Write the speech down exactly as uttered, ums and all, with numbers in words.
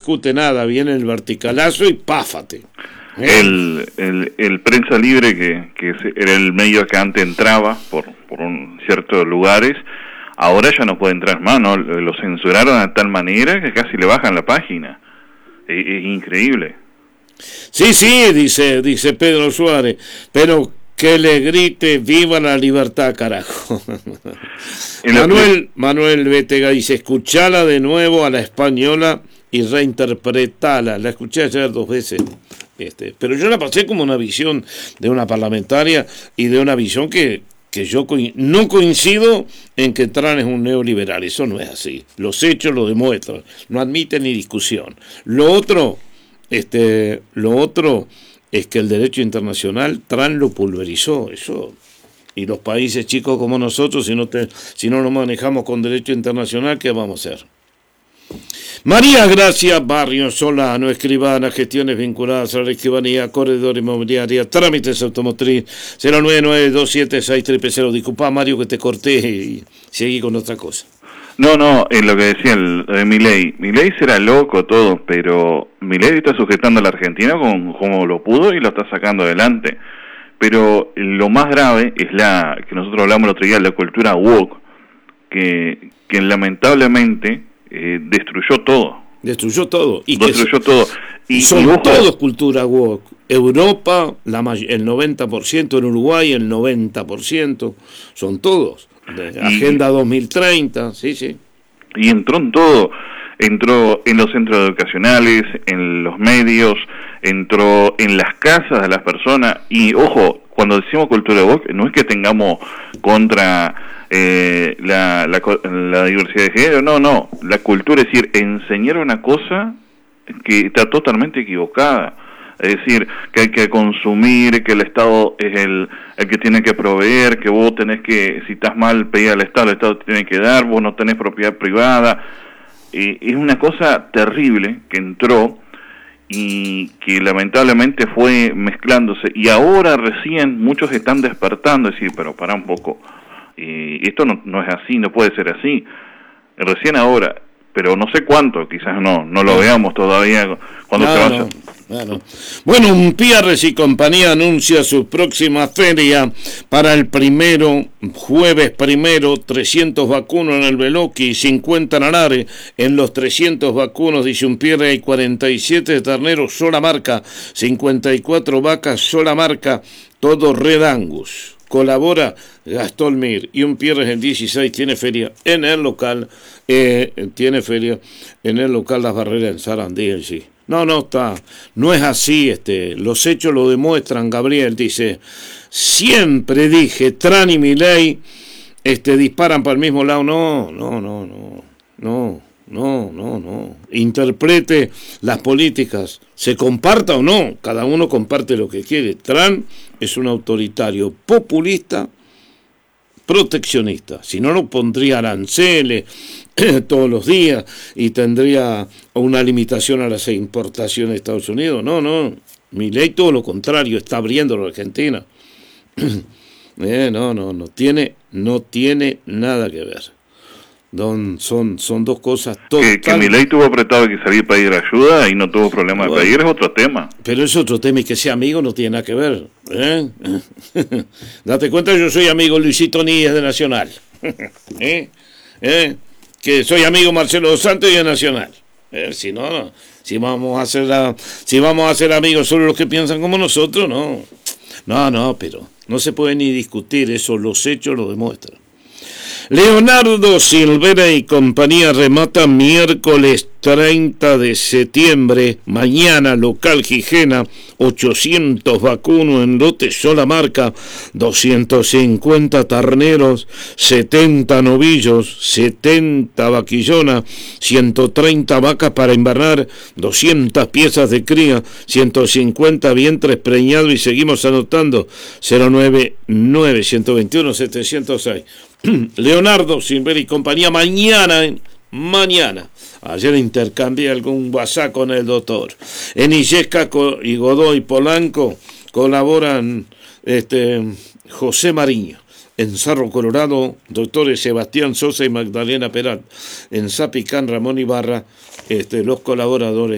discute nada, viene el verticalazo y páfate. El, el, el Prensa Libre, que, que era el medio que antes entraba por, por un, ciertos lugares, ahora ya no puede entrar más, ¿no? Lo censuraron de tal manera que casi le bajan la página. Es, es increíble. Sí, sí, dice, dice Pedro Suárez, pero que le grite viva la libertad, carajo. Manuel, Manuel Betega dice, escuchala de nuevo a la española y reinterpretala. La escuché ayer dos veces. Este, pero yo la pasé como una visión de una parlamentaria y de una visión que, que yo co- no coincido en que Trump es un neoliberal. Eso no es así. Los hechos lo demuestran. No admite ni discusión. Lo otro, este, lo otro es que el derecho internacional Trump lo pulverizó. Eso. Y los países chicos como nosotros, si no, te, si no nos manejamos con derecho internacional, ¿qué vamos a hacer? María Gracia Barrio Solano, escribana, gestiones vinculadas a la escribanía, corredor inmobiliaria, trámites automotriz, cero nueve nueve dos siete seis cero cero cero. Disculpa, Mario, que te corté y seguí con otra cosa. No, no, es lo que decía el, de Milei. Milei será loco todo, pero Milei está sujetando a la Argentina como, como lo pudo y lo está sacando adelante. Pero lo más grave es la que nosotros hablamos el otro día, la cultura woke, que, que lamentablemente eh, destruyó todo. Destruyó todo. Y destruyó que todo. Y, son y ojo, todos cultura woke. Europa, la, el noventa por ciento, en Uruguay el noventa por ciento, son todos. De Agenda y, dos mil treinta, sí, sí. Y entró en todo. Entró en los centros educacionales, en los medios, entró en las casas de las personas. Y ojo, cuando decimos cultura woke, no es que tengamos contra eh, la, la, la diversidad de género, no, no. La cultura es decir, enseñar una cosa que está totalmente equivocada. Es decir, que hay que consumir, que el Estado es el, el que tiene que proveer, que vos tenés que, si estás mal, pedir al Estado, el Estado te tiene que dar, vos no tenés propiedad privada. Eh, es una cosa terrible que entró y que lamentablemente fue mezclándose. Y ahora recién muchos están despertando, es decir, pero pará un poco, eh, esto no, no es así, no puede ser así. Recién ahora, pero no sé cuánto, quizás no no lo veamos todavía cuando no, se vaya. No, bueno. bueno, un Pierres y compañía anuncia su próxima feria para el primero, jueves primero, trescientos vacunos en el Beloqui y cincuenta en Arares. En los trescientos vacunos, dice un Pierre, hay cuarenta y siete terneros, sola marca, cincuenta y cuatro vacas, sola marca, todo Red Angus. Colabora Gastón Mir y un Pierres en dieciséis tiene feria en el local, eh, tiene feria en el local Las Barreras en Sarandí en sí. No, no está, no es así, este, los hechos lo demuestran. Gabriel dice, siempre dije, Trump y Milei este, disparan para el mismo lado. No, no, no, no, no, no, no, no. Interprete las políticas, se comparta o no, cada uno comparte lo que quiere. Trump es un autoritario populista, proteccionista, si no, no pondría aranceles todos los días y tendría una limitación a las importaciones de Estados Unidos. No, no, Milei todo lo contrario, está abriendo la Argentina. eh, no, no, no tiene, no tiene nada que ver. Don, son, son dos cosas totalmente... Que, que Milei tuvo apretado que salir a pedir ayuda y no tuvo problema bueno, de pedir, es otro tema. Pero es otro tema y que sea amigo no tiene nada que ver. ¿eh? Date cuenta, yo soy amigo Luisito Níez de Nacional. ¿eh? ¿Eh? Que soy amigo Marcelo Dos Santos y de Nacional. Eh, si no, no, si vamos a ser la, si vamos a ser amigos solo los que piensan como nosotros, no. No, no, pero no se puede ni discutir eso, los hechos lo demuestran. Leonardo Silvera y compañía remata miércoles treinta de septiembre, mañana local Gijena, ochocientos vacunos en lote sola marca, doscientos cincuenta terneros, setenta novillos, setenta vaquillonas, ciento treinta vacas para invernar, doscientas piezas de cría, ciento cincuenta vientres preñados y seguimos anotando, cero nueve nueve uno dos uno siete cero seis. Leonardo Silvera y compañía mañana, mañana. Ayer intercambié algún WhatsApp con el doctor. En Illesca y Godoy Polanco colaboran este, José Mariño. En Cerro Colorado, doctores Sebastián Sosa y Magdalena Peral. En Zapicán, Ramón Ibarra, este, los colaboradores.